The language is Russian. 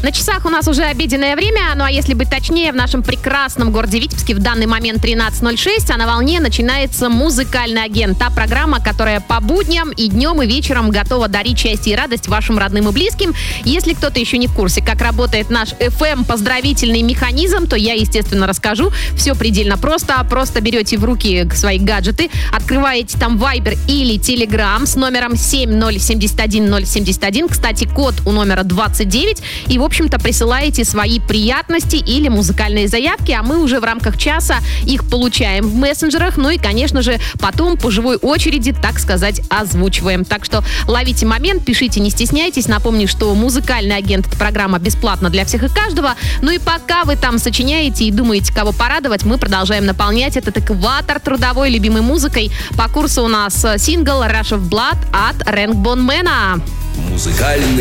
На часах у нас уже обеденное время, ну а если быть точнее, в нашем прекрасном городе Витебске в данный момент 13:06, а на волне начинается «Музыкальный агент». Та программа, которая по будням и днем, и вечером готова дарить счастье и радость вашим родным и близким. Если кто-то еще не в курсе, как работает наш FM-поздравительный механизм, то я, естественно, расскажу. Все предельно просто. Просто берете в руки свои гаджеты, открываете там Viber или Telegram с номером 7071071. Кстати, код у номера 29. И, в общем-то, присылаете свои приятности или музыкальные заявки, а мы уже в рамках часа их получаем в мессенджерах. Ну и, конечно же, потом по живой очереди, так сказать, озвучиваем. Так что ловите момент, пишите, не стесняйтесь. Напомню, что «Музыкальный агент» — это программа бесплатна для всех и каждого. Ну и пока вы там сочиняете и думаете, кого порадовать, мы продолжаем наполнять этот экватор трудовой любимой музыкой. По курсу у нас сингл «Rush of Blood» от Rankbone Man. Музыкальный